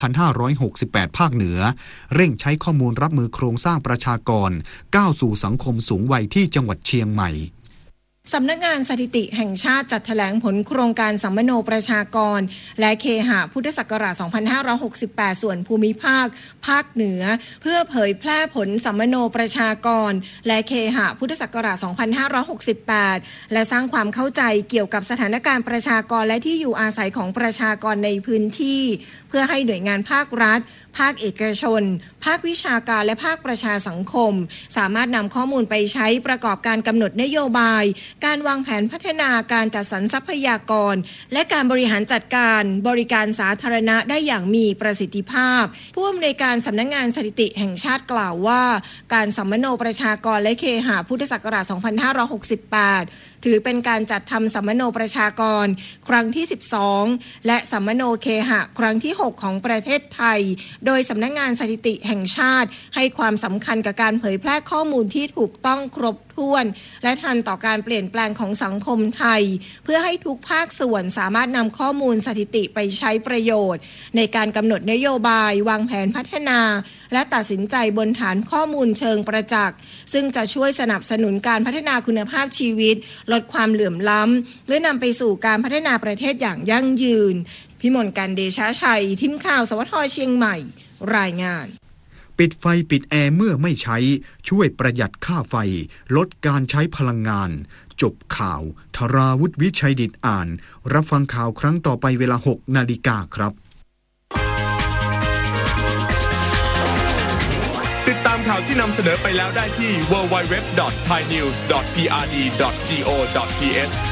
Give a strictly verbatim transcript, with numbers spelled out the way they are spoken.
หนึ่งพันห้าร้อยหกสิบแปด ภาคเหนือเร่งใช้ข้อมูลรับมือโครงสร้างประชากรก้าวสู่สังคมสูงวัยที่จังหวัดเชียงใหม่สำนักงานสถิติแห่งชาติจัดแถลงผลโครงการสัมมโนประชากรและเคหะพุทธศักราช สองพันห้าร้อยหกสิบแปด ส่วนภูมิภาคภาคเหนือเพื่อเผยแพร่ผลสัมมโนประชากรและเคหะพุทธศักราช สองพันห้าร้อยหกสิบแปด และสร้างความเข้าใจเกี่ยวกับสถานการณ์ประชากรและที่อยู่อาศัยของประชากรในพื้นที่เพื่อให้หน่วยงานภาครัฐภาคเอกชนภาควิชาการและภาคประชาสังคมสามารถนำข้อมูลไปใช้ประกอบการกำหนดนโยบายการวางแผนพัฒนาการจัดสรรทรัพยากรและการบริหารจัดการบริการสาธารณะได้อย่างมีประสิทธิภาพผู้อำนวยการสำนักงานสถิติแห่งชาติกล่าวว่าการสัมมโนประชากรและเคหะพุทธศักราช สองพันห้าร้อยหกสิบแปดถือเป็นการจัดทำสัมมโนประชากรครั้งที่สิบสองและสัมมโนเคหะครั้งที่หกของประเทศไทยโดยสำนักงานสถิติแห่งชาติให้ความสำคัญกับการเผยแพร่ข้อมูลที่ถูกต้องครบถ้วนและทันต่อการเปลี่ยนแปลงของสังคมไทยเพื่อให้ทุกภาคส่วนสามารถนำข้อมูลสถิติไปใช้ประโยชน์ในการกำหนดนโยบายวางแผนพัฒนาและตัดสินใจบนฐานข้อมูลเชิงประจักษ์ซึ่งจะช่วยสนับสนุนการพัฒนาคุณภาพชีวิตลดความเหลื่อมล้ำและนำไปสู่การพัฒนาประเทศอย่างยั่งยืนพิมลกันเดชะชัยทีมข่าวสวทเชียงใหม่รายงานปิดไฟปิดแอร์เมื่อไม่ใช้ช่วยประหยัดค่าไฟลดการใช้พลังงานจบข่าวธราวุฒิวิชัยดิษฐ์อ่านรับฟังข่าวครั้งต่อไปเวลา หกนาฬิกาครับติดตามข่าวที่นำเสนอไปแล้วได้ที่ ดับเบิลยู ดับเบิลยู ดับเบิลยู ดอท ไทยนิวส์ ดอท พี อาร์ ดี ดอท จี โอ ดอท ที เอช